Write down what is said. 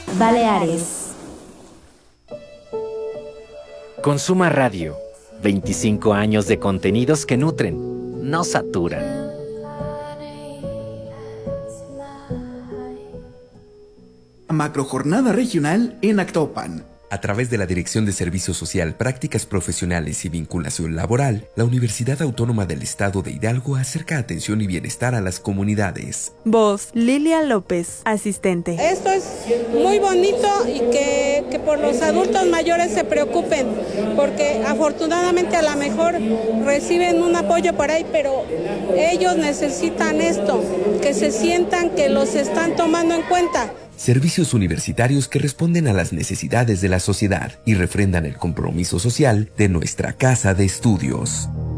Baleares. Consuma Radio. 25 años de contenidos que nutren, no saturan. Macrojornada regional en Actopan. A través de la Dirección de Servicio Social, Prácticas Profesionales y Vinculación Laboral, la Universidad Autónoma del Estado de Hidalgo acerca atención y bienestar a las comunidades. Voz, Lilia López, asistente. Esto es muy bonito y que por los adultos mayores se preocupen, porque afortunadamente a lo mejor reciben un apoyo por ahí, pero ellos necesitan esto, que se sientan que los están tomando en cuenta. Servicios universitarios que responden a las necesidades de la sociedad y refrendan el compromiso social de nuestra casa de estudios.